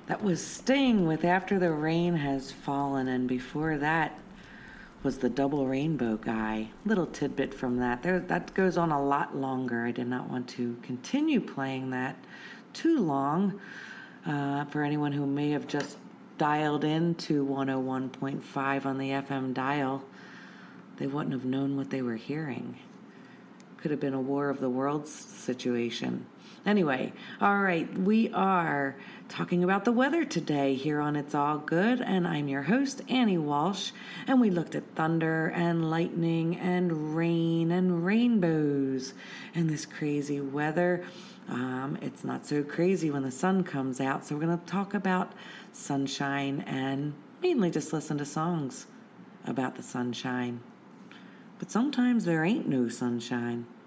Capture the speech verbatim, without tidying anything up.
That was Sting with After the Rain Has Fallen, and before that was the Double Rainbow Guy. Little tidbit from that. There, that goes on a lot longer. I did not want to continue playing that too long. Uh, for anyone who may have just dialed in to one oh one point five on the F M dial, they wouldn't have known what they were hearing. Could have been a War of the Worlds situation. Anyway, all right, we are talking about the weather today here on It's All Good, and I'm your host, Annie Walsh, and we looked at thunder and lightning and rain and rainbows and this crazy weather. Um, it's not so crazy when the sun comes out, so we're going to talk about sunshine and mainly just listen to songs about the sunshine. But sometimes there ain't no sunshine.